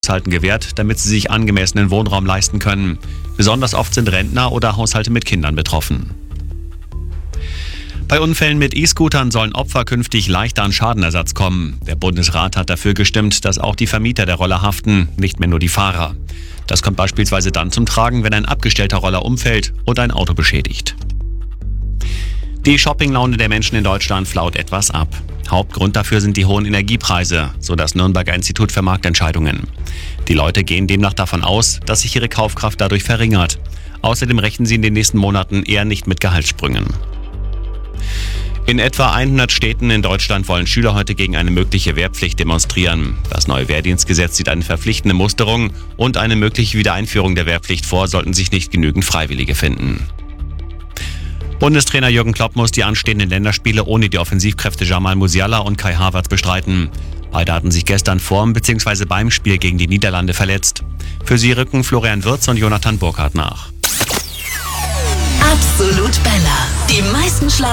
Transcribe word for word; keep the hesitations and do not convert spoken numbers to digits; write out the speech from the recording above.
Haushalten gewährt, damit sie sich angemessenen Wohnraum leisten können. Besonders oft sind Rentner oder Haushalte mit Kindern betroffen. Bei Unfällen mit E-Scootern sollen Opfer künftig leichter an Schadenersatz kommen. Der Bundesrat hat dafür gestimmt, dass auch die Vermieter der Roller haften, nicht mehr nur die Fahrer. Das kommt beispielsweise dann zum Tragen, wenn ein abgestellter Roller umfällt oder ein Auto beschädigt. Die Shoppinglaune der Menschen in Deutschland flaut etwas ab. Hauptgrund dafür sind die hohen Energiepreise, so das Nürnberger Institut für Marktentscheidungen. Die Leute gehen demnach davon aus, dass sich ihre Kaufkraft dadurch verringert. Außerdem rechnen sie in den nächsten Monaten eher nicht mit Gehaltssprüngen. In etwa hundert Städten in Deutschland wollen Schüler heute gegen eine mögliche Wehrpflicht demonstrieren. Das neue Wehrdienstgesetz sieht eine verpflichtende Musterung und eine mögliche Wiedereinführung der Wehrpflicht vor, sollten sich nicht genügend Freiwillige finden. Bundestrainer Jürgen Klopp muss die anstehenden Länderspiele ohne die Offensivkräfte Jamal Musiala und Kai Havertz bestreiten. Beide hatten sich gestern vorm bzw. beim Spiel gegen die Niederlande verletzt. Für sie rücken Florian Wirtz und Jonathan Burkardt nach. Absolut Bella. Die meisten Schlager